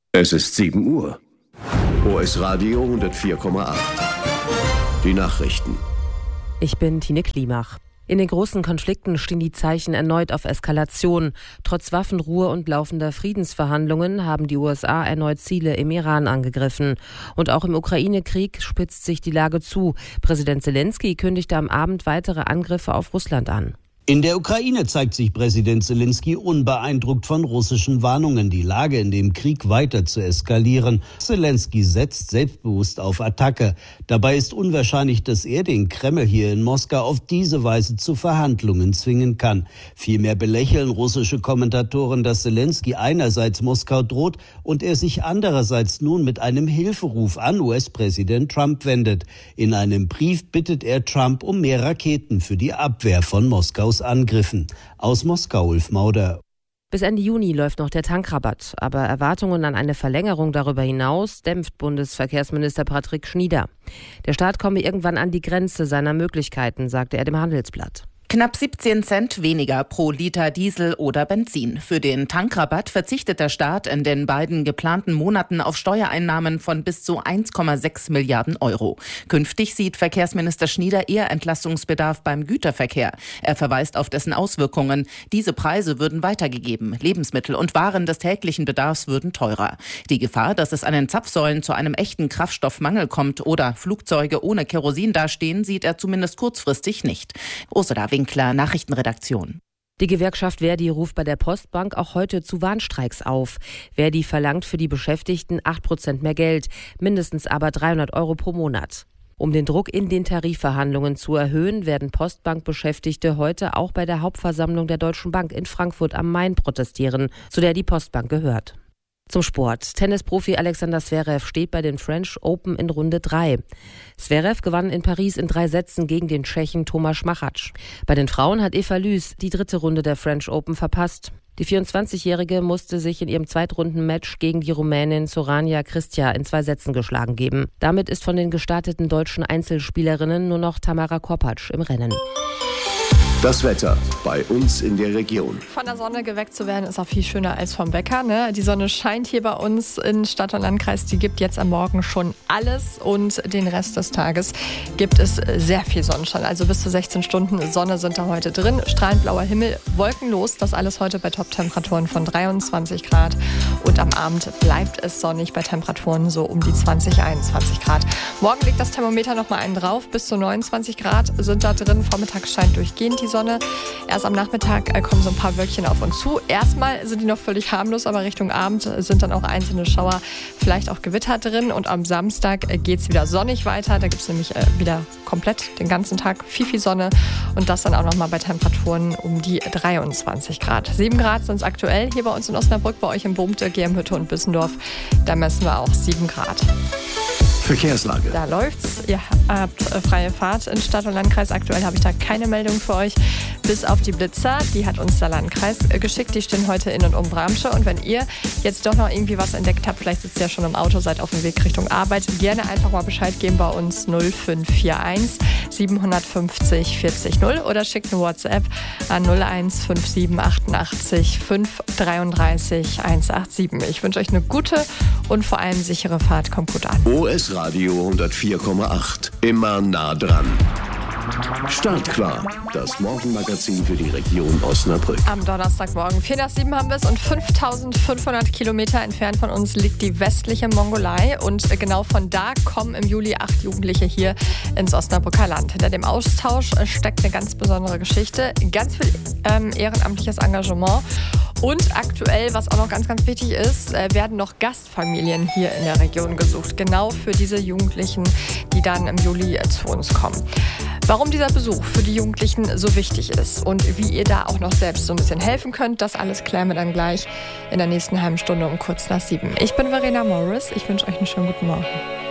Es ist 7 Uhr. OS Radio 104,8. Die Nachrichten. Ich bin Tine Klimach. In den großen Konflikten stehen die Zeichen erneut auf Eskalation. Trotz Waffenruhe und laufender Friedensverhandlungen haben die USA erneut Ziele im Iran angegriffen. Und auch im Ukraine-Krieg spitzt sich die Lage zu. Präsident Selenskyj kündigte am Abend weitere Angriffe auf Russland an. In der Ukraine zeigt sich Präsident Selenskyj unbeeindruckt von russischen Warnungen, die Lage in dem Krieg weiter zu eskalieren. Selenskyj setzt selbstbewusst auf Attacke. Dabei ist unwahrscheinlich, dass er den Kreml hier in Moskau auf diese Weise zu Verhandlungen zwingen kann. Vielmehr belächeln russische Kommentatoren, dass Selenskyj einerseits Moskau droht und er sich andererseits nun mit einem Hilferuf an US-Präsident Trump wendet. In einem Brief bittet er Trump um mehr Raketen für die Abwehr von Moskaus Angriffen. Aus Moskau, Ulf Mauder. Bis Ende Juni läuft noch der Tankrabatt. Aber Erwartungen an eine Verlängerung darüber hinaus dämpft Bundesverkehrsminister Patrick Schnieder. Der Staat komme irgendwann an die Grenze seiner Möglichkeiten, sagte er dem Handelsblatt. Knapp 17 Cent weniger pro Liter Diesel oder Benzin. Für den Tankrabatt verzichtet der Staat in den beiden geplanten Monaten auf Steuereinnahmen von bis zu 1,6 Milliarden Euro. Künftig sieht Verkehrsminister Schnieder eher Entlastungsbedarf beim Güterverkehr. Er verweist auf dessen Auswirkungen. Diese Preise würden weitergegeben. Lebensmittel und Waren des täglichen Bedarfs würden teurer. Die Gefahr, dass es an den Zapfsäulen zu einem echten Kraftstoffmangel kommt oder Flugzeuge ohne Kerosin dastehen, sieht er zumindest kurzfristig nicht. Ursula Winkler, Nachrichtenredaktion. Die Gewerkschaft ver.di ruft bei der Postbank auch heute zu Warnstreiks auf. ver.di verlangt für die Beschäftigten 8% mehr Geld, mindestens aber 300 Euro pro Monat. Um den Druck in den Tarifverhandlungen zu erhöhen, werden Postbank-Beschäftigte heute auch bei der Hauptversammlung der Deutschen Bank in Frankfurt am Main protestieren, zu der die Postbank gehört. Zum Sport. Tennisprofi Alexander Zverev steht bei den French Open in Runde 3. Zverev gewann in Paris in 3 Sätzen gegen den Tschechen Tomáš Machač. Bei den Frauen hat Eva Lüß die 3. Runde der French Open verpasst. Die 24-Jährige musste sich in ihrem Zweitrundenmatch gegen die Rumänin Sorania Cristea in 2 Sätzen geschlagen geben. Damit ist von den gestarteten deutschen Einzelspielerinnen nur noch Tamara Korpatsch im Rennen. Das Wetter bei uns in der Region. Von der Sonne geweckt zu werden, ist auch viel schöner als vom Bäcker. Ne? Die Sonne scheint hier bei uns in Stadt und Landkreis. Die gibt jetzt am Morgen schon alles und den Rest des Tages gibt es sehr viel Sonnenschein. Also bis zu 16 Stunden Sonne sind da heute drin. Strahlend blauer Himmel, wolkenlos. Das alles heute bei Top-Temperaturen von 23 Grad. Und am Abend bleibt es sonnig bei Temperaturen so um die 20, 21 Grad. Morgen legt das Thermometer noch mal einen drauf. Bis zu 29 Grad sind da drin. Vormittags scheint durchgehend die Sonne. Erst am Nachmittag kommen so ein paar Wölkchen auf uns zu. Erstmal sind die noch völlig harmlos, aber Richtung Abend sind dann auch einzelne Schauer, vielleicht auch Gewitter drin. Und am Samstag geht es wieder sonnig weiter. Da gibt es nämlich wieder komplett den ganzen Tag viel Sonne. Und das dann auch nochmal bei Temperaturen um die 23 Grad. 7 Grad sind es aktuell hier bei uns in Osnabrück, bei euch in Bumte, Germhütte und Bissendorf. Da messen wir auch 7 Grad. Verkehrslage. Da läuft's. Ihr habt freie Fahrt in Stadt und Landkreis. Aktuell habe ich da keine Meldung für euch. Bis auf die Blitzer, die hat uns der Landkreis geschickt. Die stehen heute in und um Bramsche. Und wenn ihr jetzt doch noch irgendwie was entdeckt habt, vielleicht sitzt ihr ja schon im Auto, seid auf dem Weg Richtung Arbeit, gerne einfach mal Bescheid geben bei uns 0541 750 40 0 oder schickt eine WhatsApp an 0157 88 533 187. Ich wünsche euch eine gute und vor allem sichere Fahrt. Kommt gut an. OS Radio 104,8. Immer nah dran. Startklar. Das Morgenmagazin für die Region Osnabrück. Am Donnerstagmorgen 6:45 haben wir es und 5500 Kilometer entfernt von uns liegt die westliche Mongolei. Und genau von da kommen im Juli 8 Jugendliche hier ins Osnabrücker Land. Hinter dem Austausch steckt eine ganz besondere Geschichte, ganz viel ehrenamtliches Engagement. Und aktuell, was auch noch ganz wichtig ist, werden noch Gastfamilien hier in der Region gesucht. Genau für diese Jugendlichen, die dann im Juli zu uns kommen. Warum dieser Besuch für die Jugendlichen so wichtig ist und wie ihr da auch noch selbst so ein bisschen helfen könnt, das alles klären wir dann gleich in der nächsten halben Stunde um kurz nach 7. Ich bin Verena Morris. Ich wünsche euch einen schönen guten Morgen.